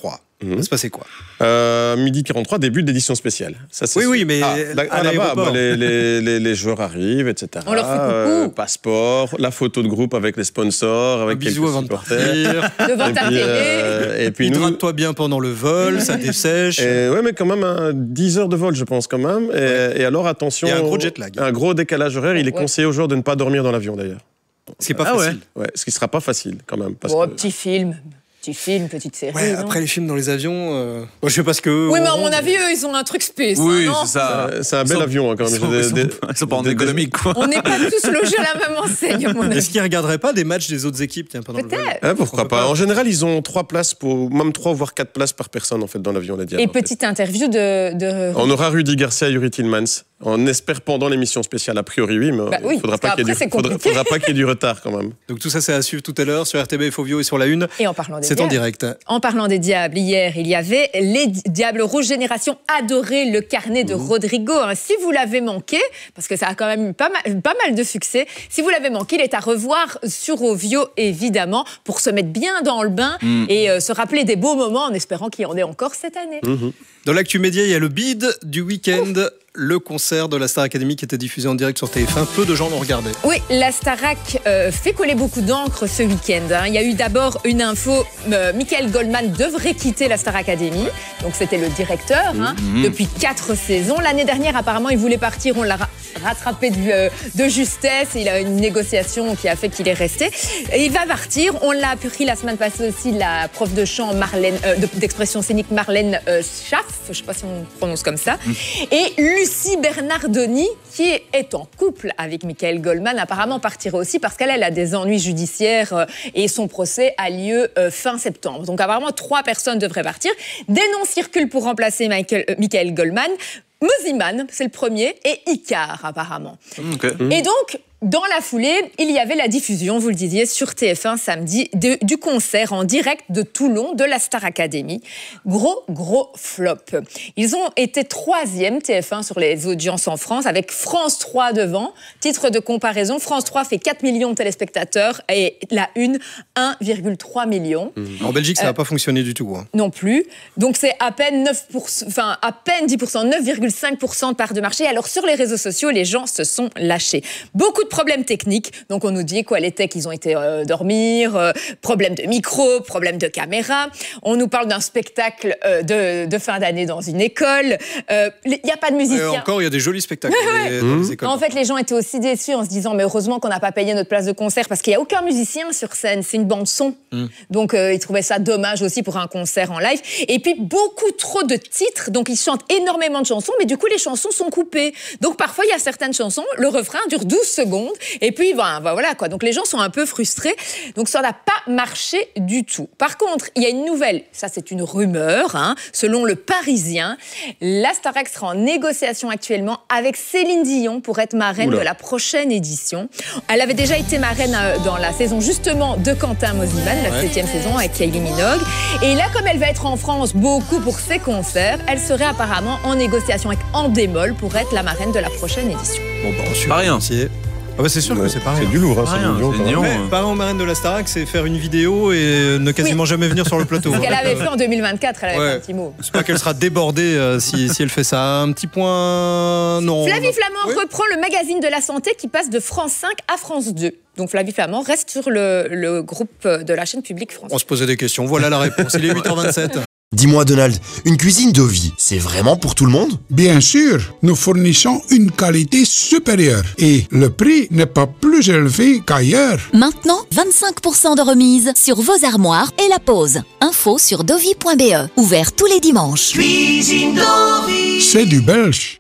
Ça se passait quoi? euh, Midi quarante-trois, début de l'édition spéciale. Ça, c'est oui, sûr. oui, mais ah, là, à là-bas, bah, les, les, les, les joueurs arrivent, et cetera. On leur fait coucou. Euh, passeport, la photo de groupe avec les sponsors, avec un bisou quelques avant de supporters. partir. Devant ta télé. Euh, et puis nous... Hydrate-toi bien pendant le vol, ça dessèche. Et, ouais, mais quand même, un, dix heures de vol, je pense, quand même. Et, ouais. et alors, attention. Il y a un gros jet lag. Un gros décalage horaire. Il est ouais. conseillé aux joueurs de ne pas dormir dans l'avion, d'ailleurs. Ce qui n'est pas ah facile. Ouais. Ouais, ce qui ne sera pas facile, quand même. Parce bon, que... petit film. Petit film, petite série. Ouais, non après les films dans les avions, euh... bon, je sais pas ce que. Oui, mais à mon avis, eux, ils ont un truc spécial. Oui, non c'est ça. C'est un bel sont, avion, hein, quand même. Ils sont, des, ils sont, des, ils sont pas en économique, quoi. On n'est pas tous logés à la même enseigne, à mon avis. Est-ce qu'ils ne regarderaient pas des matchs des autres équipes tiens, pendant le vol? Ah, pourquoi pas. pas En général, ils ont trois places, pour, même trois voire quatre places par personne, en fait, dans l'avion, les Diables. Et petite interview de, de. On aura Rudy Garcia et Yuri Tillmans. On espère pendant l'émission spéciale, a priori, oui, mais bah il oui, ne faudra, pas qu'il y, faudra, faudra pas qu'il y ait du retard quand même. Donc tout ça, c'est à suivre tout à l'heure sur R T B F Ovio et sur la Une. Et en parlant des c'est diables, en direct. En parlant des diables, hier, il y avait les Diables Rouges Génération Adoré, le carnet de mmh. Rodrigo. Si vous l'avez manqué, parce que ça a quand même eu pas mal, pas mal de succès, si vous l'avez manqué, il est à revoir sur Ovio, évidemment, pour se mettre bien dans le bain mmh. et euh, se rappeler des beaux moments en espérant qu'il y en ait encore cette année. Mmh. Dans l'actu média, il y a le bid du week-end. Ouf. Le concert de la Star Academy qui était diffusé en direct sur T F un. Peu de gens l'ont regardé. Oui, la Starac euh, fait couler beaucoup d'encre ce week-end. Hein. Il y a eu d'abord une info, euh, Michael Goldman devrait quitter la Star Academy. Donc c'était le directeur hein, mmh. depuis quatre saisons. L'année dernière, apparemment, il voulait partir. On l'a ra- rattrapé de, euh, de justesse. Et il a eu une négociation qui a fait qu'il est resté. Et il va partir. On l'a appris la semaine passée aussi, la prof de chant Marlène, euh, d'expression scénique Marlène euh, Schaff. Je ne sais pas si on prononce comme ça. Mmh. Et Lucie Bernardoni, qui est en couple avec Michael Goldman, apparemment partirait aussi parce qu'elle elle a des ennuis judiciaires et son procès a lieu fin septembre. Donc apparemment, trois personnes devraient partir. Des noms circulent pour remplacer Michael, euh, Michael Goldman. Mosiman, c'est le premier, et Icar, apparemment. Okay. Et donc, dans la foulée, il y avait la diffusion, vous le disiez, sur T F un samedi, de, du concert en direct de Toulon de la Star Academy. Gros, gros flop. Ils ont été troisième T F un sur les audiences en France, avec France trois devant. Titre de comparaison, France trois fait quatre millions de téléspectateurs et la Une, un virgule trois million. Mmh. En Belgique, ça n'a euh, pas fonctionné du tout. Hein. Non plus. Donc, c'est à peine, neuf pour cent, enfin, à peine dix pour cent, neuf virgule cinq pour cent de part de marché. Alors, sur les réseaux sociaux, les gens se sont lâchés. Beaucoup de problèmes techniques. Donc, on nous dit quoi, les techs, ils ont été euh, dormir, euh, problème de micro, problème de caméra. On nous parle d'un spectacle euh, de, de fin d'année dans une école. Il euh, n'y a pas de musicien. Euh, encore, il y a des jolis spectacles dans, les, dans les écoles. En fait, les gens étaient aussi déçus en se disant, mais heureusement qu'on n'a pas payé notre place de concert parce qu'il n'y a aucun musicien sur scène. C'est une bande son. Mmh. Donc, euh, ils trouvaient ça dommage aussi pour un concert en live. Et puis, beaucoup trop de titres. Donc, ils chantent énormément de chansons, mais du coup, les chansons sont coupées. Donc, parfois, il y a certaines chansons, le refrain dure douze secondes. Et puis, ben, ben, voilà quoi. Donc, les gens sont un peu frustrés. Donc, ça n'a pas marché du tout. Par contre, il y a une nouvelle. Ça, c'est une rumeur. Hein, selon Le Parisien, la Starac sera en négociation actuellement avec Céline Dion pour être marraine Oula. de la prochaine édition. Elle avait déjà été marraine dans la saison, justement, de Quentin Mosiman, la ouais. septième saison avec Kylie Minogue. Et là, comme elle va être en France beaucoup pour ses concerts, elle serait apparemment en négociation avec Endemol pour être la marraine de la prochaine édition. Bon, bah, on suit pas rien. Ah bah c'est sûr ouais, que c'est pareil. C'est du lourd, hein, c'est rien, million, c'est Dion, ouais, Parrain en marraine de la Starac, c'est faire une vidéo et ne quasiment oui. jamais venir sur le plateau. Ce qu'elle avait fait en deux mille vingt-quatre, elle avait ouais. fait un petit mot. C'est pas qu'elle sera débordée euh, si, si elle fait ça. Un petit point... Non. Flavie a... Flamand oui. reprend le magazine de la santé qui passe de France cinq à France deux. Donc Flavie Flamand reste sur le, le groupe de la chaîne publique France. On se posait des questions, voilà la réponse. Il est huit heures vingt-sept. Dis-moi Donald, une cuisine Dovi, c'est vraiment pour tout le monde? Bien sûr, nous fournissons une qualité supérieure et le prix n'est pas plus élevé qu'ailleurs. Maintenant, vingt-cinq pour cent de remise sur vos armoires et la pause. Info sur dovi point b e. Ouvert tous les dimanches. Cuisine Dovi, c'est du belge.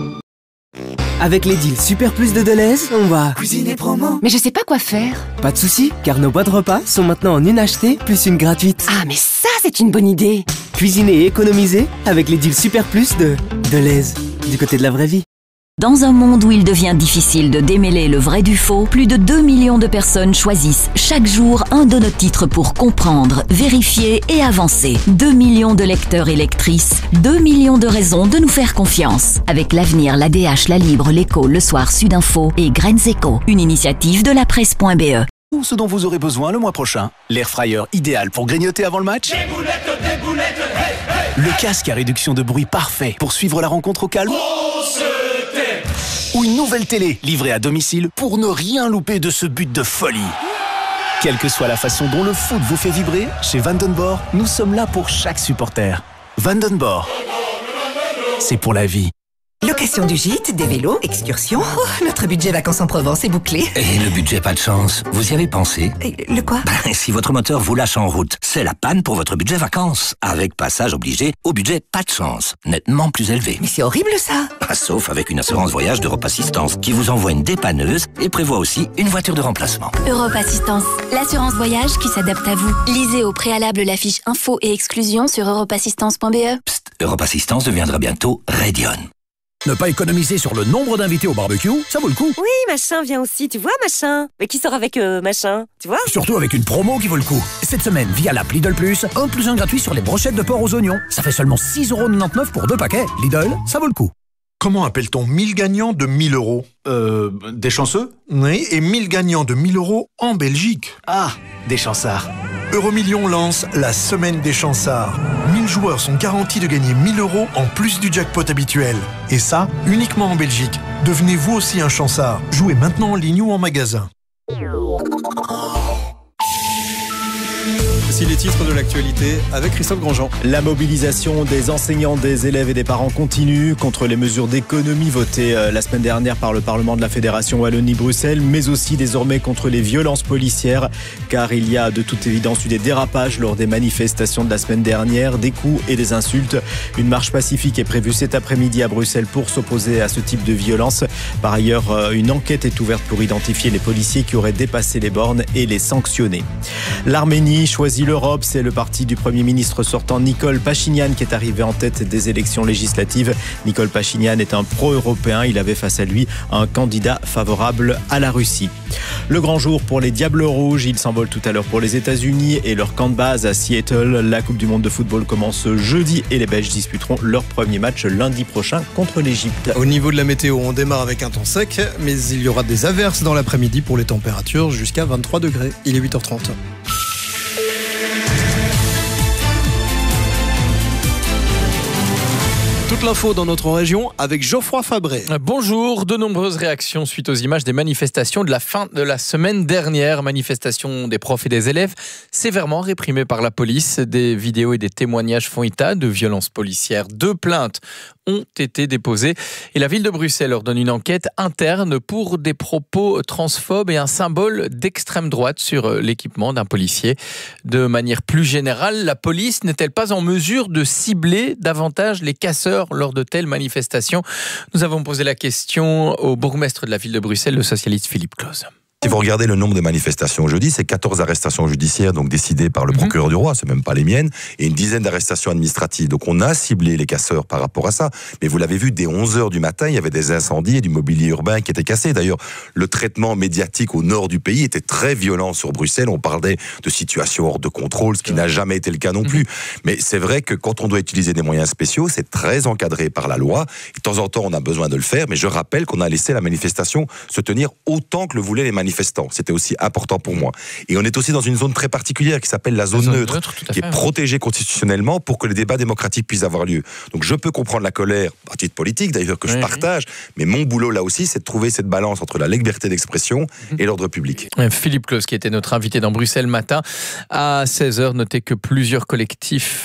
Avec les deals Super Plus de Deleuze, on va cuisiner promo. Mais je sais pas quoi faire. Pas de soucis, car nos boîtes repas sont maintenant en une achetée plus une gratuite. Ah, mais ça, c'est une bonne idée. Cuisiner et économiser avec les deals Super Plus de Deleuze, du côté de la vraie vie. Dans un monde où il devient difficile de démêler le vrai du faux, plus de deux millions de personnes choisissent chaque jour un de nos titres pour comprendre, vérifier et avancer. deux millions de lecteurs et lectrices, deux millions de raisons de nous faire confiance. Avec l'Avenir, l'A D H, La Libre, l'Écho, Le Soir, Sud Info et Graines Éco, une initiative de la presse point b e. ou ce dont vous aurez besoin le mois prochain. L'air fryer idéal pour grignoter avant le match. Des boulettes, des boulettes, hey, hey. Le casque à réduction de bruit parfait pour suivre la rencontre au calme. On se tait. Ou une nouvelle télé livrée à domicile pour ne rien louper de ce but de folie. Quelle que soit la façon dont le foot vous fait vibrer, chez Vandenborg, nous sommes là pour chaque supporter. Vandenborg, c'est pour la vie. Location du gîte, des vélos, excursions. Oh, notre budget vacances en Provence est bouclé. Et le budget pas de chance, vous y avez pensé? Et le quoi? Ben, si votre moteur vous lâche en route, c'est la panne pour votre budget vacances. Avec passage obligé au budget pas de chance, nettement plus élevé. Mais c'est horrible ça. Ah, sauf avec une assurance voyage d'Europe Assistance qui vous envoie une dépanneuse et prévoit aussi une voiture de remplacement. Europe Assistance, l'assurance voyage qui s'adapte à vous. Lisez au préalable la fiche info et exclusion sur europe assistance point b e. Psst, Europe Assistance deviendra bientôt Radion. Ne pas économiser sur le nombre d'invités au barbecue, ça vaut le coup. Oui, machin vient aussi, tu vois, machin. Mais qui sort avec euh, machin, tu vois? Surtout avec une promo qui vaut le coup. Cette semaine, via l'app Lidl Plus, un plus un gratuit sur les brochettes de porc aux oignons. Ça fait seulement six euros quatre-vingt-dix-neuf pour deux paquets. Lidl, ça vaut le coup. Comment appelle-t-on mille gagnants de mille euros? Euh, des chanceux? Oui, et mille gagnants de mille euros en Belgique. Ah, des chansards. Euromillions lance la semaine des chansards. mille joueurs sont garantis de gagner mille euros en plus du jackpot habituel. Et ça, uniquement en Belgique. Devenez vous aussi un chansard. Jouez maintenant en ligne ou en magasin. Voici les titres de l'actualité avec Christophe Grandjean. La mobilisation des enseignants, des élèves et des parents continue contre les mesures d'économie votées la semaine dernière par le Parlement de la Fédération Wallonie-Bruxelles, mais aussi désormais contre les violences policières, car il y a de toute évidence eu des dérapages lors des manifestations de la semaine dernière, des coups et des insultes. Une marche pacifique est prévue cet après-midi à Bruxelles pour s'opposer à ce type de violence. Par ailleurs, une enquête est ouverte pour identifier les policiers qui auraient dépassé les bornes et les sanctionner. L'Arménie choisit l'Europe, c'est le parti du Premier ministre sortant Nikol Pachinian qui est arrivé en tête des élections législatives. Nikol Pachinian est un pro-européen, il avait face à lui un candidat favorable à la Russie. Le grand jour pour les Diables Rouges, ils s'envolent tout à l'heure pour les États-Unis et leur camp de base à Seattle. La Coupe du Monde de football commence jeudi et les Belges disputeront leur premier match lundi prochain contre l'Égypte. Au niveau de la météo, on démarre avec un temps sec, mais il y aura des averses dans l'après-midi pour les températures jusqu'à vingt-trois degrés. Il est huit heures trente. Toute l'info dans notre région avec Geoffroy Fabré. Bonjour, de nombreuses réactions suite aux images des manifestations de la fin de la semaine dernière. Manifestations des profs et des élèves sévèrement réprimées par la police. Des vidéos et des témoignages font état de violences policières. Deux plaintes ont été déposées et la ville de Bruxelles ordonne une enquête interne pour des propos transphobes et un symbole d'extrême droite sur l'équipement d'un policier. De manière plus générale, la police n'est-elle pas en mesure de cibler davantage les casseurs lors de telles manifestations? Nous avons posé la question au bourgmestre de la ville de Bruxelles, le socialiste Philippe Claus. Si vous regardez le nombre de manifestations jeudi, c'est quatorze arrestations judiciaires, donc décidées par le procureur mmh. du roi, c'est même pas les miennes, et une dizaine d'arrestations administratives. Donc on a ciblé les casseurs par rapport à ça. Mais vous l'avez vu, dès onze heures du matin, il y avait des incendies et du mobilier urbain qui était cassé. D'ailleurs, le traitement médiatique au nord du pays était très violent sur Bruxelles. On parlait de situations hors de contrôle, ce qui n'a jamais été le cas non plus. Mmh. Mais c'est vrai que quand on doit utiliser des moyens spéciaux, c'est très encadré par la loi. Et de temps en temps, on a besoin de le faire. Mais je rappelle qu'on a laissé la manifestation se tenir autant que le voulaient les manifestants. C'était aussi important pour moi. Et on est aussi dans une zone très particulière qui s'appelle la zone, la zone neutre, neutre qui est protégée constitutionnellement pour que les débats démocratiques puissent avoir lieu. Donc je peux comprendre la colère, à titre politique d'ailleurs, que oui, je partage, oui. mais mon boulot là aussi, c'est de trouver cette balance entre la liberté d'expression mmh. et l'ordre public. Philippe Claus, qui était notre invité dans Bruxelles Matin, à seize heures, notez que plusieurs collectifs